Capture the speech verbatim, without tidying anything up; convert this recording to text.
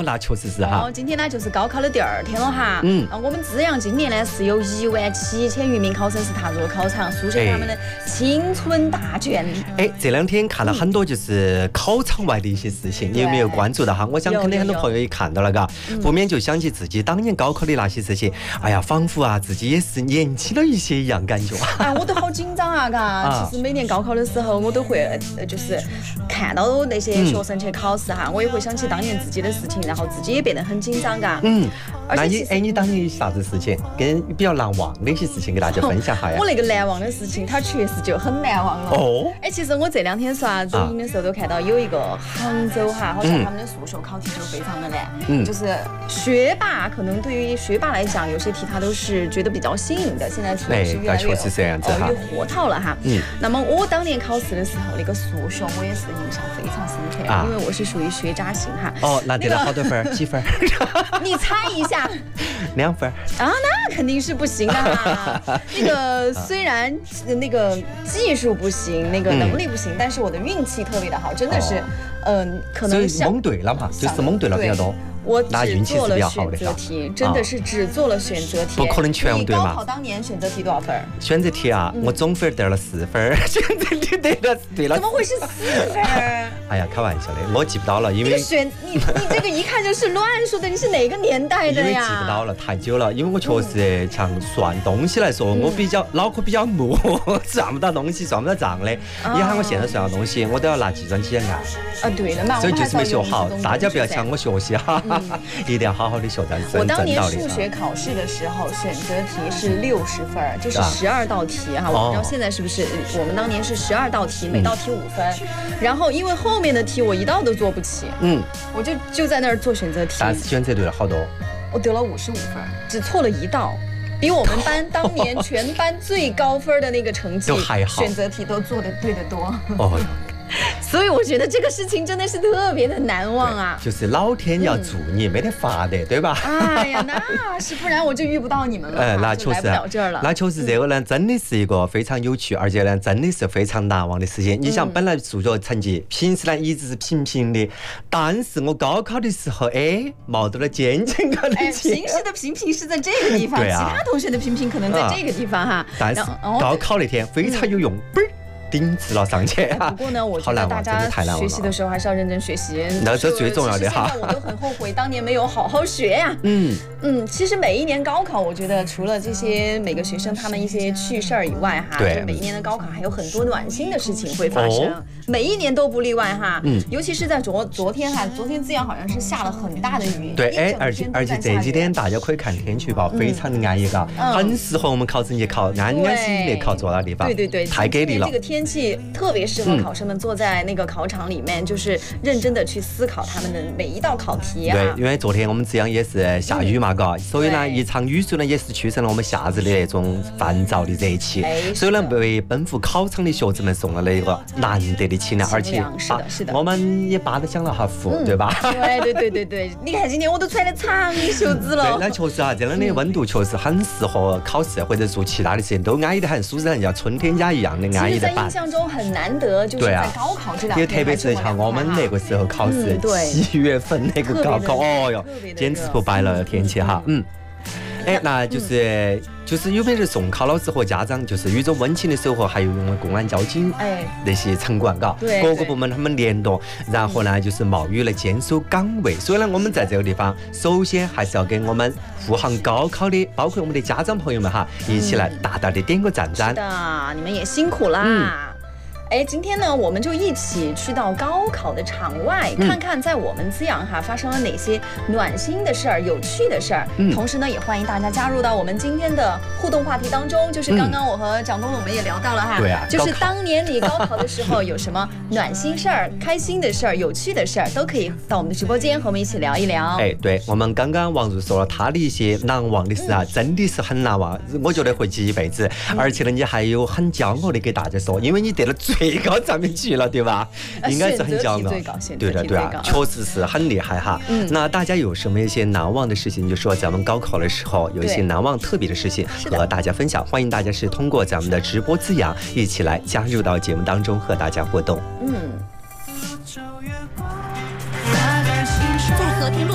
那确实是哈。 哦，今天呢就是高考的第二天了哈。 嗯。 啊，我们资阳今年呢是有一万七千余名考生是踏入了考场，书写他们的青春大卷。 哎，这两天看了很多就是考场外的一些事情，你有没有关注到哈？我想肯定很多朋友也看到了，嘎，不免就想起自己当年高考的那些事情。哎呀，仿佛啊自己也是年轻了一些一样感觉。 哎，我都好紧张啊，嘎。其实每年高考的时候，我都会呃就是看到那些学生去考试哈，我也会想起当年自己的事情，然后自己也变得很紧张，嘎。 嗯。那你哎，你当年啥子事情跟比较难忘的一些事情给大家分享下呀？ 我那个难忘的事情，它确实就很难忘了。哦。哎，其实我这两天刷抖音的时候都看到有一个杭州哈，好像他们的数学考题就非常的难，嗯，就是学霸可能对于学霸来讲，有些题他都是觉得比较新颖的，现在题是越来越哦越活套了哈。嗯。那么我当年考试的时候，那个数学我也是印象非常深刻，啊、因为我是属于学渣型哈。 哦，那得了好多分？几分？ 你猜一下。 两分啊，那肯定是不行的哈。那个虽然那个技术不行，那个能力不行，嗯、但是我的运气特别的好，真的是，嗯、哦呃，可能所以蒙对了嘛，就是蒙对了比较多。 我只做了选择题，真的是只做了选择题， 不可能全对嘛。 高考当年选择题多少分？ 选择题啊，我总分得了四分，选择题得了对了。 怎么会是四分？ 哎呀，开玩笑的，我记不到了，因为选你你这个一看就是乱说的，你是哪个年代的呀？ 因为记不到了，太久了。因为我确实像算东西来说，我比较脑壳比较木，算不到东西，算不到账的。你喊我现在算到东西，我都要拿计算器来按。 啊，对了嘛， 所以就是没学好，大家不要向我学习哈。一定要好好的学单词。 我当年数学考试的时候，选择题是六十分，就是十二道题哈。我不知道现在是不是，我们当年是十二道题，每道题五分。然后因为后面的题我一道都做不起，嗯，我就就在那儿做选择题。 但是选择对了好多， 我得了五十五分，只错了一道。比我们班当年全班最高分的那个成绩，选择题都做得对得多。哦。所以我觉得这个事情真的是特别的难忘啊！ 就是老天要助你，嗯、没得法的，对吧？ 哎呀，那是不然我就遇不到你们了，哎， 那确实来不了这儿了。 那确实这个呢，真的是一个非常有趣，而且呢，真的是非常难忘的事情。嗯、你想，本来数学成绩平时呢一直是平平的，但是我高考的时候，哎，冒到了尖尖高的尖。 平时的平平是在这个地方，对啊、其他同学的平平可能在这个地方哈。啊、 但是高考那天非常有用，嘣、嗯。顶直了上去啊！ 不过呢，我觉得大家学习的时候还是要认真学习， 那这最重要的哈。 现在我都很后悔当年没有好好学呀。嗯嗯，其实每一年高考，我觉得除了这些每个学生他们一些趣事儿以外哈，对，每一年的高考还有很多暖心的事情会发生，哦、每一年都不例外哈。嗯，尤其是在昨昨天哈，昨天资阳好像是下了很大的雨。 对，哎，而且而且这几天大家可以看天气预报，非常的安逸嘎，嗯、很适合我们考生去考，安安心心的考坐那地方。 对对对， 太给力了。 这个天气特别适合考生们坐在那个考场里面，嗯、就是认真的去思考他们的每一道考题啊。 对，因为昨天我们资阳也是下雨嘛，嘎、嗯，所以呢，一场雨水呢也是驱散了我们夏日的那种烦躁的热气，哎、所以呢，为奔赴考场的学子们送了那个难得的清凉，而且是的，是的， 我们也巴得享了哈福，嗯、对吧？ 对对对对对，你看今天我都穿了长袖子了。 对，那确实啊，这样的温度确实很适合考试或者做其他的事情，都安逸得很，舒适得很，像春天家一样的安逸的板。 印象中很难得，就是在高考这两天， 也特别是像我们那个时候考试，七月份那个高考，哦哟，简直不白了天气哈，嗯。哎，那就是就是有没有送考老师和家长，就是有种温情的守候，还有用了公安交警哎那些城管嘎，各个部门他们联动，然后呢就是冒雨来坚守岗位。所以呢，我们在这个地方，首先还是要给我们护航高考的，包括我们的家长朋友们哈，一起来大大的点个赞赞。 是的，你们也辛苦啦。嗯哎，今天呢，我们就一起去到高考的场外，嗯、看看在我们资阳哈发生了哪些暖心的事儿、有趣的事儿。嗯、同时呢，也欢迎大家加入到我们今天的互动话题当中。就是刚刚我和蒋东我们也聊到了哈，对啊，就是当年你高考的时候有什么暖心事儿、开心的事儿、有趣的事儿，都可以到我们的直播间和我们一起聊一聊。 哎，对，我们刚刚王璐说了他的一些难忘的事啊，嗯、真的是很难忘，我觉得会记一辈子。嗯、而且呢，你还有很骄傲的给大家说，因为你得了最。最高上面去了，对吧？应该是很骄傲。对的，对啊，确实是很厉害哈。嗯，那大家有什么一些难忘的事情？就说咱们高考的时候有一些难忘特别的事情和大家分享，欢迎大家是通过咱们的直播滋养一起来加入到节目当中和大家互动。嗯。